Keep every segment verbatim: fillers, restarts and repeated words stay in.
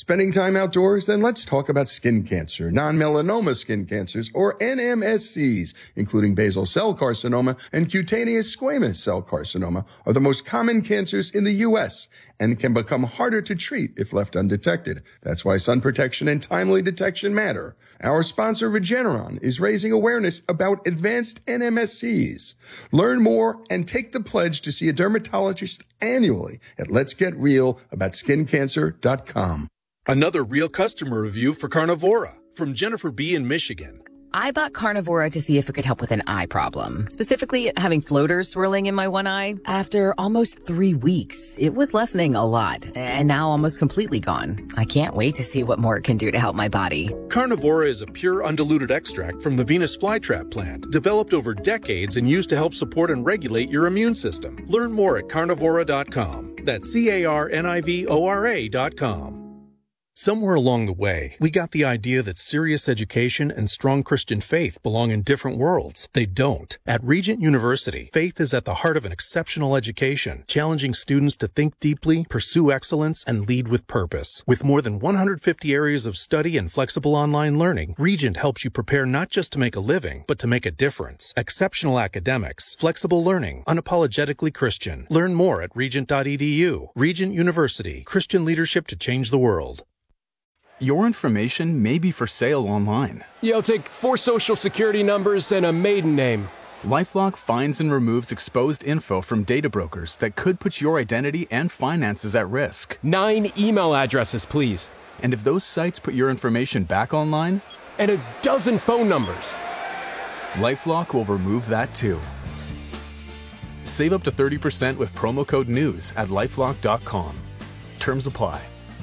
Spending time outdoors? Then let's talk about skin cancer. Non-melanoma skin cancers, or N M S Cs, including basal cell carcinoma and cutaneous squamous cell carcinoma, are the most common cancers in the U S and can become harder to treat if left undetected. That's why sun protection and timely detection matter. Our sponsor, Regeneron, is raising awareness about advanced N M S Cs. Learn more and take the pledge to see a dermatologist annually at lets get real about skin cancer dot com. Another real customer review for Carnivora from Jennifer B. in Michigan. I bought Carnivora to see if it could help with an eye problem, specifically having floaters swirling in my one eye. After almost three weeks, it was lessening a lot, and now almost completely gone. I can't wait to see what more it can do to help my body. Carnivora is a pure undiluted extract from the Venus flytrap plant, developed over decades and used to help support and regulate your immune system. Learn more at carnivora dot com. That's C A R N I V O R A dot com. Somewhere along the way, we got the idea that serious education and strong Christian faith belong in different worlds. They don't. At Regent University, faith is at the heart of an exceptional education, challenging students to think deeply, pursue excellence, and lead with purpose. With more than one hundred fifty areas of study and flexible online learning, Regent helps you prepare not just to make a living, but to make a difference. Exceptional academics, flexible learning, unapologetically Christian. Learn more at regent dot e d u. Regent University, Christian leadership to change the world. Your information may be for sale online. Yeah, I'll take four social security numbers and a maiden name. LifeLock finds and removes exposed info from data brokers that could put your identity and finances at risk. Nine email addresses, please. And if those sites put your information back online? And a dozen phone numbers. LifeLock will remove that too. Save up to thirty percent with promo code NEWS at lifelock dot com. Terms apply.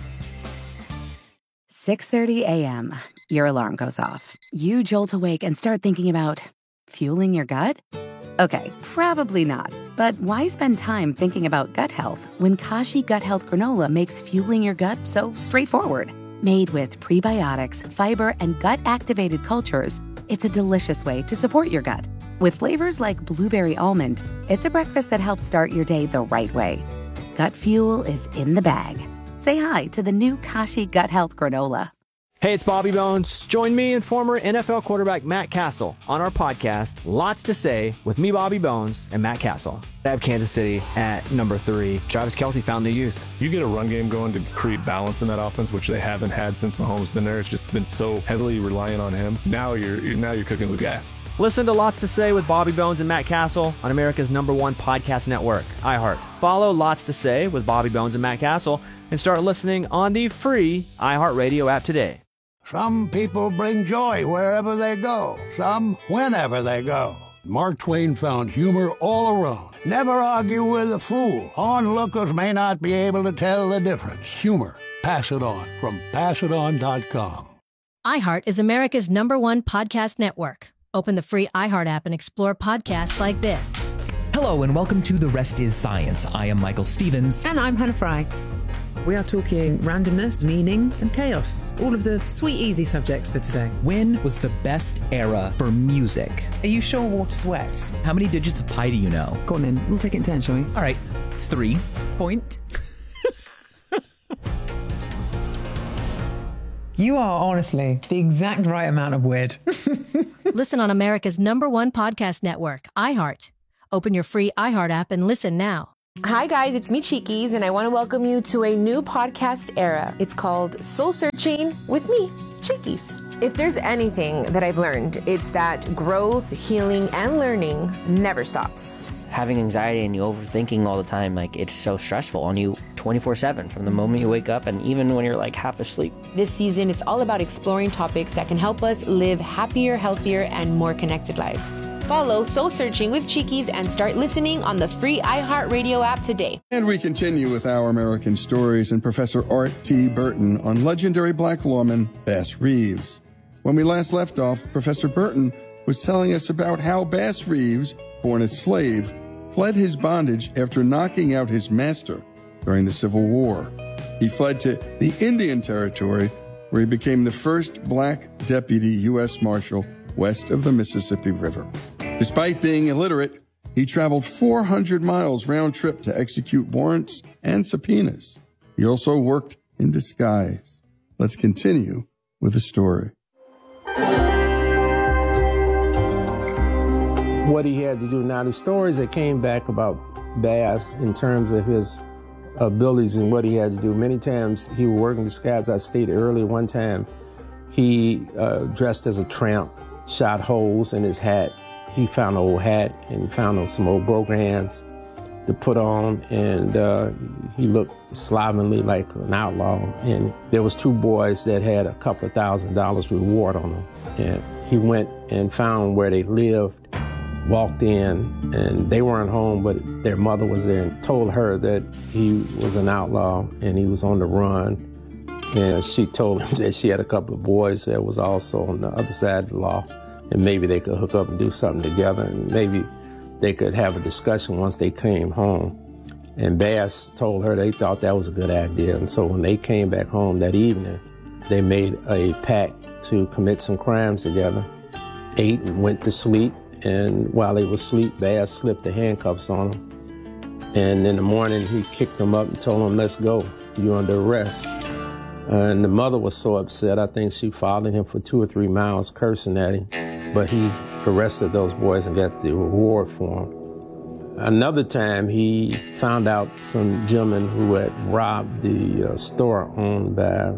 six thirty a.m. Your alarm goes off. You jolt awake and start thinking about fueling your gut? Okay, probably not. But why spend time thinking about gut health when Kashi Gut Health Granola makes fueling your gut so straightforward? Made with prebiotics, fiber, and gut-activated cultures, it's a delicious way to support your gut. With flavors like blueberry almond, it's a breakfast that helps start your day the right way. Gut fuel is in the bag. Say hi to the new Kashi Gut Health Granola. Hey, it's Bobby Bones. Join me and former N F L quarterback Matt Castle on our podcast, Lots to Say, with me, Bobby Bones, and Matt Castle. I have Kansas City at number three. Travis Kelce found new youth. You get a run game going to create balance in that offense, which they haven't had since Mahomes has been there. It's just been so heavily reliant on him. Now you're, you're now you're cooking with gas. Listen to Lots to Say with Bobby Bones and Matt Castle on America's number one podcast network, iHeart. Follow Lots to Say with Bobby Bones and Matt Castle and start listening on the free iHeartRadio app today. Some people bring joy wherever they go, some whenever they go. Mark Twain found humor all around. Never argue with a fool. Onlookers may not be able to tell the difference. Humor. Pass it on from pass it on dot com. iHeart is America's number one podcast network. Open the free iHeart app and explore podcasts like this. Hello and welcome to The Rest is Science. I am Michael Stevens. And I'm Hannah Fry. We are talking randomness, meaning, and chaos. All of the sweet, easy subjects for today. When was the best era for music? Are you sure water's wet? How many digits of pi do you know? Go on then. We'll take it in turn, shall we? All right. Three. Point. You are honestly the exact right amount of weird. Listen on America's number one podcast network, iHeart. Open your free iHeart app and listen now. Hi guys, it's me Cheekies, and I want to welcome you to a new podcast era. It's called Soul Searching with me, Cheekies. If there's anything that I've learned, it's that growth, healing, and learning never stops. Having anxiety and you overthinking all the time, like it's so stressful on you twenty-four seven from the moment you wake up and even when you're like half asleep. This season, it's all about exploring topics that can help us live happier, healthier, and more connected lives. Follow Soul Searching with Cheekies and start listening on the free iHeartRadio app today. And we continue with Our American Stories and Professor Art T. Burton on legendary black lawman Bass Reeves. When we last left off, Professor Burton was telling us about how Bass Reeves, born a slave, fled his bondage after knocking out his master during the Civil War. He fled to the Indian Territory, where he became the first black deputy U S Marshal west of the Mississippi River. Despite being illiterate, he traveled four hundred miles round trip to execute warrants and subpoenas. He also worked in disguise. Let's continue with the story. What he had to do. Now, the stories that came back about Bass in terms of his abilities and what he had to do, many times he would work in disguise. I stated earlier, one time he uh, dressed as a tramp, shot holes in his hat. He found an old hat and found some old broken hands to put on, and uh, he looked slovenly like an outlaw. And there was two boys that had a couple of thousand dollars reward on them. And he went and found where they lived, walked in, and they weren't home, but their mother was there and told her that he was an outlaw and he was on the run. And she told him that she had a couple of boys that was also on the other side of the law, and maybe they could hook up and do something together, and maybe they could have a discussion once they came home. And Bass told her they thought that was a good idea. And so when they came back home that evening, they made a pact to commit some crimes together, ate and went to sleep. And while they were asleep, Bass slipped the handcuffs on them. And in the morning, he kicked them up and told them, "Let's go, you're under arrest." And the mother was so upset, I think she followed him for two or three miles, cursing at him. But he arrested those boys and got the reward for them. Another time, he found out some gentleman who had robbed the uh, store owned by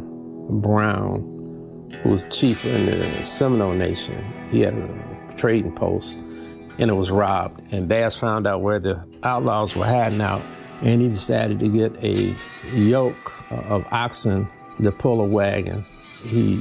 Brown, who was chief in the Seminole Nation. He had a trading post, and it was robbed. And Bass found out where the outlaws were hiding out, and he decided to get a yoke of oxen to pull a wagon. He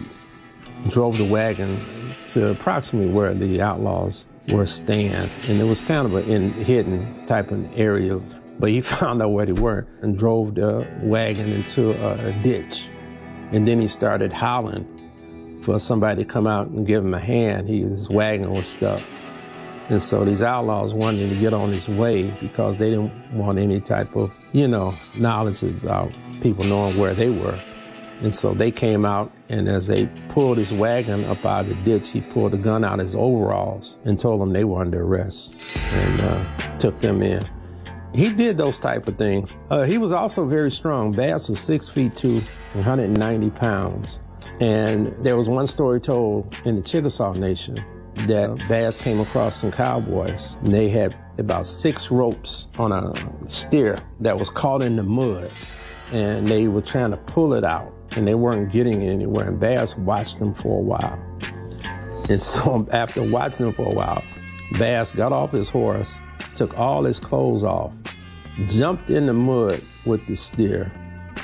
drove the wagon to approximately where the outlaws were staying, and it was kind of a in, hidden type of area, but he found out where they were and drove the wagon into a, a ditch. And then he started howling for somebody to come out and give him a hand. He, his wagon was stuck. And so these outlaws wanted him to get on his way because they didn't want any type of, you know, knowledge about people knowing where they were. And so they came out, and as they pulled his wagon up out of the ditch, he pulled a gun out of his overalls and told them they were under arrest, and uh, took them in. He did those type of things. Uh, he was also very strong. Bass was six feet two, one hundred ninety pounds. And there was one story told in the Chickasaw Nation that Bass came across some cowboys, and they had about six ropes on a steer that was caught in the mud, and they were trying to pull it out, and they weren't getting it anywhere. And Bass watched them for a while. And so after watching them for a while, Bass got off his horse, took all his clothes off, jumped in the mud with the steer,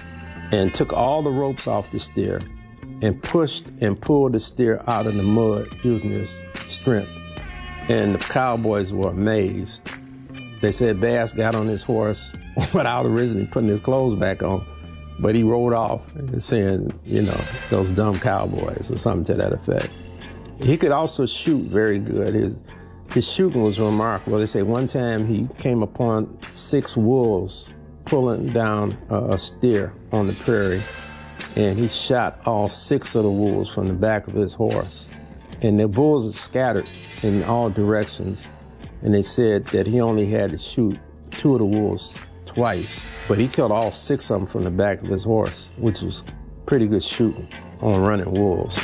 and took all the ropes off the steer, and pushed and pulled the steer out of the mud using his strength. And the cowboys were amazed. They said Bass got on his horse without originally putting his clothes back on, but he rode off and saying, you know, those dumb cowboys, or something to that effect. He could also shoot very good. His his shooting was remarkable. They say one time he came upon six wolves pulling down a, a steer on the prairie, and he shot all six of the wolves from the back of his horse. And the bulls are scattered in all directions, and they said that he only had to shoot two of the wolves twice, but he killed all six of them from the back of his horse, which was pretty good shooting on running wolves.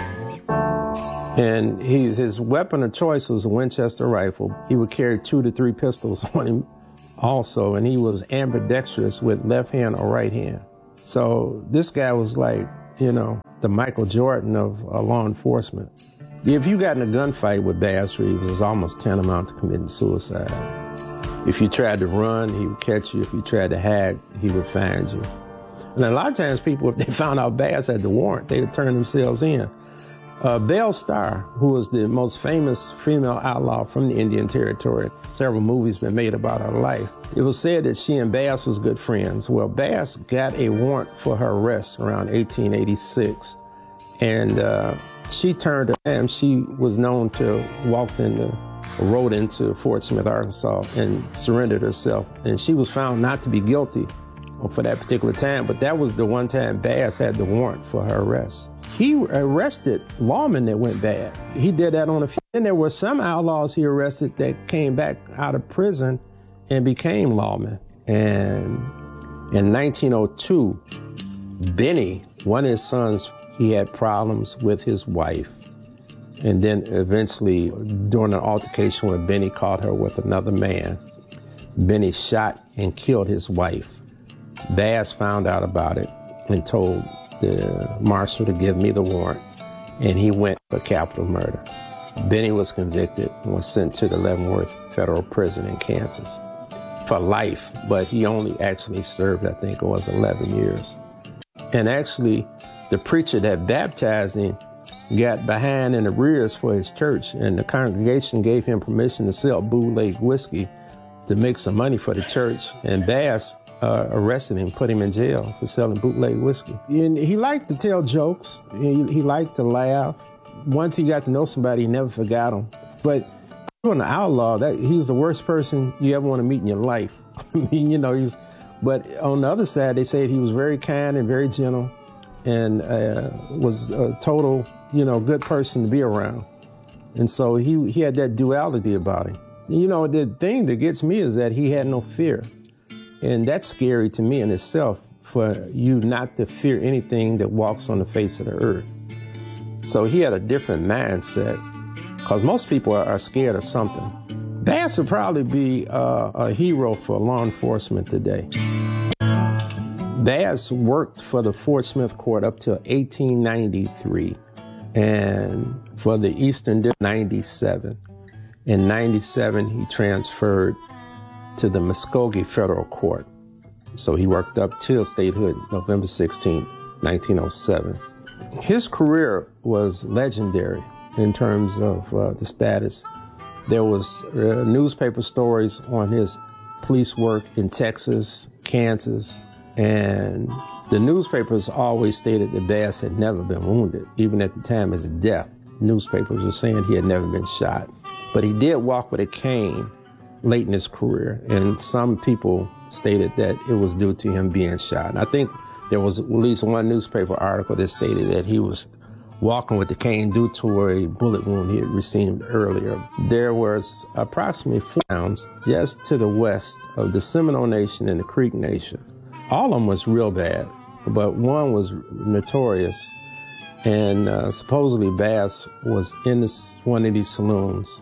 And he, his weapon of choice was a Winchester rifle. He would carry two to three pistols on him also, and he was ambidextrous with left hand or right hand. So this guy was like, you know, the Michael Jordan of uh, law enforcement. If you got in a gunfight with Bass Reeves, it was almost tantamount to committing suicide. If you tried to run, he would catch you. If you tried to hide, he would find you. And a lot of times people, if they found out Bass had the warrant, they would turn themselves in. Uh, Belle Starr, who was the most famous female outlaw from the Indian Territory, several movies been made about her life. It was said that she and Bass was good friends. Well, Bass got a warrant for her arrest around eighteen eighty-six. And uh, she turned her and she was known to walk into, rode into Fort Smith, Arkansas, and surrendered herself. And she was found not to be guilty for that particular time, but that was the one time Bass had the warrant for her arrest. He arrested lawmen that went bad. He did that on a few. And there were some outlaws he arrested that came back out of prison and became lawmen. And in nineteen oh two, Benny, one of his sons, he had problems with his wife. And then eventually, during an altercation where Benny caught her with another man, Benny shot and killed his wife. Bass found out about it and told the marshal to give me the warrant, and he went for capital murder. Benny was convicted and was sent to the Leavenworth Federal Prison in Kansas for life, but he only actually served, I think it was eleven years. And actually, the preacher that baptized him got behind in the rears for his church, and the congregation gave him permission to sell bootleg whiskey to make some money for the church, and Bass uh, arrested him, put him in jail for selling bootleg whiskey. And he liked to tell jokes. He, he liked to laugh. Once he got to know somebody, he never forgot them. But on the outlaw, that he was the worst person you ever want to meet in your life. I mean, you know, he's. But on the other side, they said he was very kind and very gentle, and uh, was a total, you know, good person to be around. And so he he had that duality about him. You know, the thing that gets me is that he had no fear. And that's scary to me in itself, for you not to fear anything that walks on the face of the earth. So he had a different mindset, because most people are, are scared of something. Bass would probably be uh, a hero for law enforcement today. Bass worked for the Fort Smith Court up till eighteen ninety-three, and for the Eastern District, ninety-seven. In ninety-seven, he transferred to the Muskogee Federal Court. So he worked up till statehood, November sixteenth, nineteen oh seven. His career was legendary in terms of uh, the status. There was uh, newspaper stories on his police work in Texas, Kansas, and the newspapers always stated that Bass had never been wounded. Even at the time of his death, newspapers were saying he had never been shot. But he did walk with a cane late in his career, and some people stated that it was due to him being shot. And I think there was at least one newspaper article that stated that he was walking with the cane due to a bullet wound he had received earlier. There was approximately four towns just to the west of the Seminole Nation and the Creek Nation. All of them was real bad, but one was notorious. And uh, supposedly Bass was in this, one of these saloons,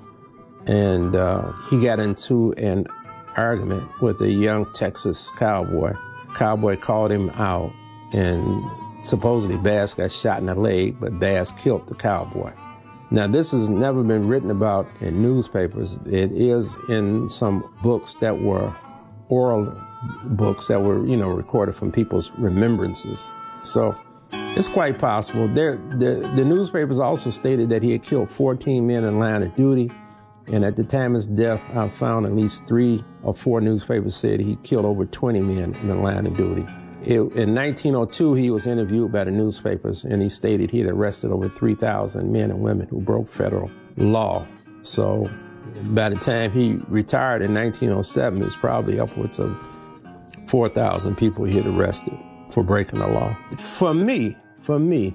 and uh, he got into an argument with a young Texas cowboy. Cowboy called him out, and supposedly Bass got shot in the leg, but Bass killed the cowboy. Now, this has never been written about in newspapers. It is in some books that were oral books that were, you know, recorded from people's remembrances. So it's quite possible. There, the, the newspapers also stated that he had killed fourteen men in line of duty. And at the time of his death, I found at least three or four newspapers said he killed over twenty men in the line of duty. It, in nineteen oh two, he was interviewed by the newspapers, and he stated he had arrested over three thousand men and women who broke federal law. So by the time he retired in nineteen oh seven, it was probably upwards of four thousand people he had arrested for breaking the law. For me, for me,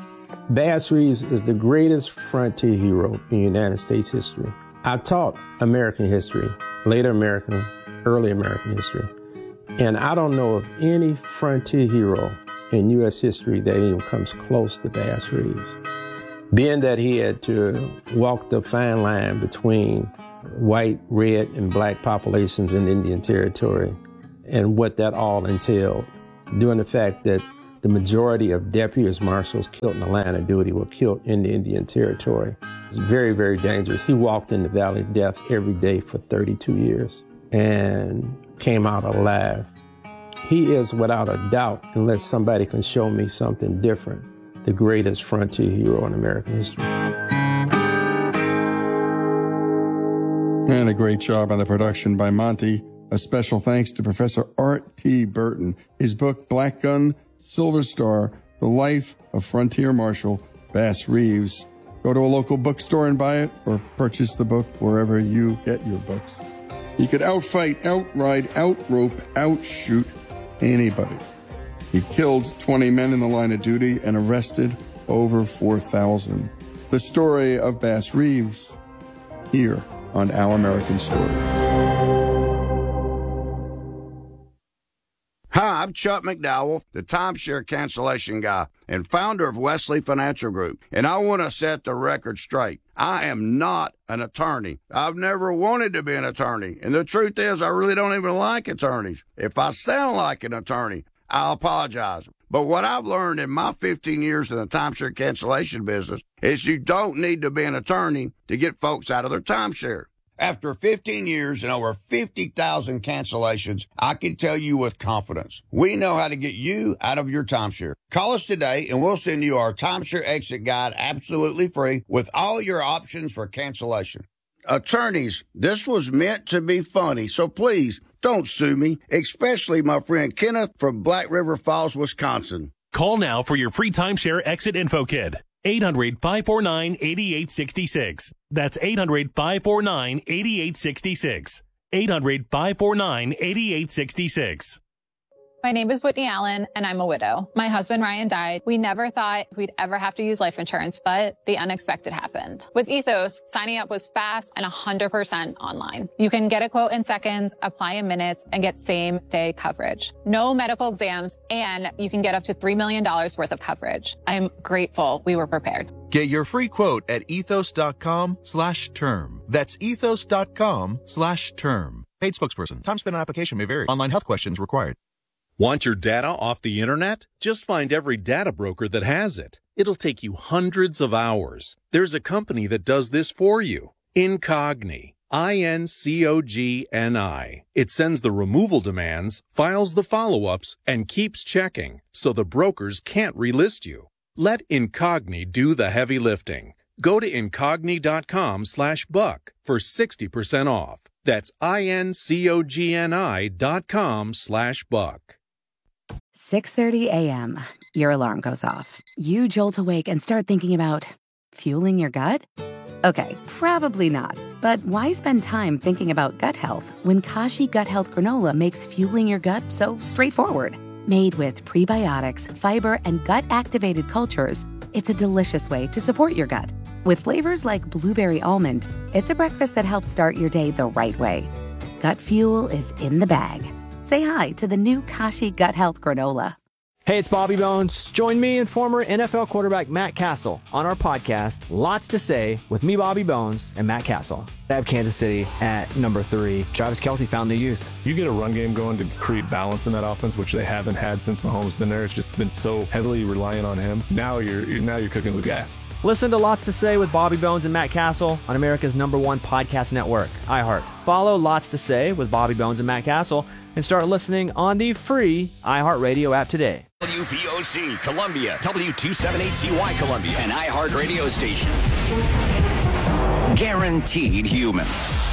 Bass Reeves is the greatest frontier hero in United States history. I taught American history, later American, early American history, and I don't know of any frontier hero in U S history that even comes close to Bass Reeves. Being that he had to walk the fine line between white, red, and black populations in Indian Territory, and what that all entailed, due to the fact that the majority of deputies marshals killed in the line of duty were killed in the Indian Territory. It was very, very dangerous. He walked in the Valley of Death every day for thirty-two years and came out alive. He is, without a doubt, unless somebody can show me something different, the greatest frontier hero in American history. And a great job on the production by Monty. A special thanks to Professor Art T. Burton. His book, Black Gun, Silver Star, The Life of Frontier Marshal Bass Reeves. Go to a local bookstore and buy it, or purchase the book wherever you get your books. He could outfight, outride, outrope, outshoot anybody. He killed twenty men in the line of duty and arrested over four thousand. The story of Bass Reeves, here on Our American Story. Hi, I'm Chuck McDowell, the timeshare cancellation guy and founder of Wesley Financial Group. And I want to set the record straight. I am not an attorney. I've never wanted to be an attorney. And the truth is, I really don't even like attorneys. If I sound like an attorney, I'll apologize. But what I've learned in my fifteen years in the timeshare cancellation business is you don't need to be an attorney to get folks out of their timeshare. After fifteen years and over fifty thousand cancellations, I can tell you with confidence, we know how to get you out of your timeshare. Call us today and we'll send you our timeshare exit guide absolutely free with all your options for cancellation. Attorneys, this was meant to be funny, so please don't sue me, especially my friend Kenneth from Black River Falls, Wisconsin. Call now for your free timeshare exit info kit. eight hundred, five four nine, eight eight six six. That's eight hundred, five four nine, eight eight six six. eight hundred, five four nine, eight eight six six. My name is Whitney Allen, and I'm a widow. My husband, Ryan, died. We never thought we'd ever have to use life insurance, but the unexpected happened. With Ethos, signing up was fast and one hundred percent online. You can get a quote in seconds, apply in minutes, and get same-day coverage. No medical exams, and you can get up to three million dollars worth of coverage. I'm grateful we were prepared. Get your free quote at ethos.com slash term. That's ethos.com slash term. Paid spokesperson. Time spent on application may vary. Online health questions required. Want your data off the internet? Just find every data broker that has it. It'll take you hundreds of hours. There's a company that does this for you. Incogni. I N C O G N I. It sends the removal demands, files the follow-ups, and keeps checking, so the brokers can't relist you. Let Incogni do the heavy lifting. Go to incogni.com slash buck for sixty percent off. That's I-N-C-O-G-N-I dot com slash buck. six thirty a.m. Your alarm goes off. You jolt awake and start thinking about fueling your gut? Okay, probably not. But why spend time thinking about gut health when Kashi Gut Health Granola makes fueling your gut so straightforward? Made with prebiotics, fiber, and gut-activated cultures, it's a delicious way to support your gut. With flavors like blueberry almond, it's a breakfast that helps start your day the right way. Gut fuel is in the bag. Say hi to the new Kashi Gut Health Granola. Hey, it's Bobby Bones. Join me and former N F L quarterback Matt Castle on our podcast, Lots to Say, with me, Bobby Bones, and Matt Castle. I have Kansas City at number three. Travis Kelce found the youth. You get a run game going to create balance in that offense, which they haven't had since Mahomes been there. It's just been so heavily reliant on him. Now you're now you're cooking with gas. Listen to Lots to Say with Bobby Bones and Matt Castle on America's number one podcast network, iHeart. Follow Lots to Say with Bobby Bones and Matt Castle and start listening on the free iHeartRadio app today. W V O C Columbia, W two seventy-eight C Y Columbia, an iHeart radio station. Guaranteed human.